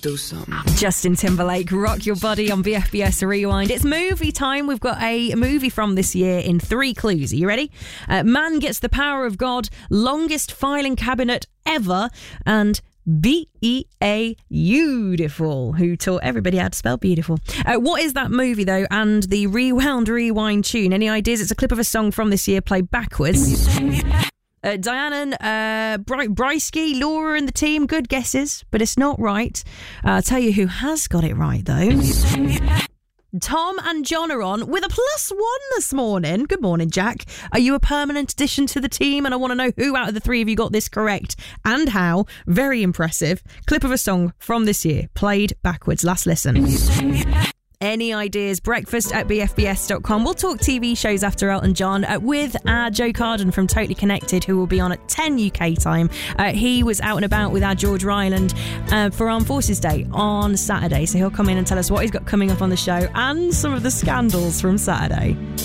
do something. Justin Timberlake, Rock Your Body on BFBS Rewind. It's movie time. We've got a movie from this year in 3 clues. Are you ready? Man gets the power of God, longest filing cabinet ever, and B-E-A, beautiful, who taught everybody how to spell beautiful. What is that movie, though, and the rewind tune? Any ideas? It's a clip of a song from this year played backwards. Diana, Brysky, Laura and the team, good guesses, but it's not right. I'll tell you who has got it right, though. Tom and John are on with a +1 this morning. Good morning, Jack. Are you a permanent addition to the team? And I want to know who out of the 3 of you got this correct and how. Very impressive. Clip of a song from this year, played backwards. Last listen. Any ideas? breakfast@bfbs.com. We'll talk TV shows after Elton John with our Joe Carden from Totally Connected, who will be on at 10 UK time. He was out and about with our George Ryland for Armed Forces Day on Saturday, so he'll come in and tell us what he's got coming up on the show and some of the scandals from Saturday.